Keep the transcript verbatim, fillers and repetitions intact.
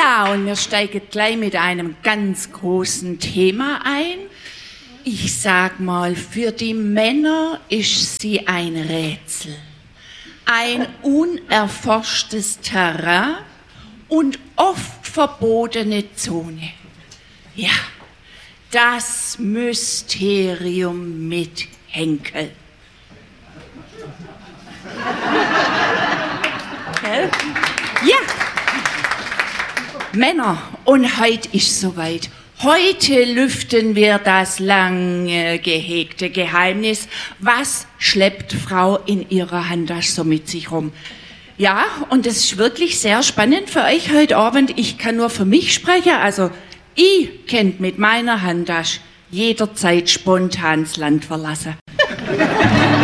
Ja, und wir steigen gleich mit einem ganz großen Thema ein. Ich sag mal, für die Männer ist sie ein Rätsel. Ein unerforschtes Terrain und oft verbotene Zone. Ja, das Mysterium mit Henkel. Ja, Männer, und heute ist soweit. Heute lüften wir das lange gehegte Geheimnis. Was schleppt Frau in ihrer Handtasche so mit sich rum? Ja, und es ist wirklich sehr spannend für euch heute Abend. Ich kann nur für mich sprechen. Also, ich könnt mit meiner Handtasche jederzeit spontan das Land verlassen.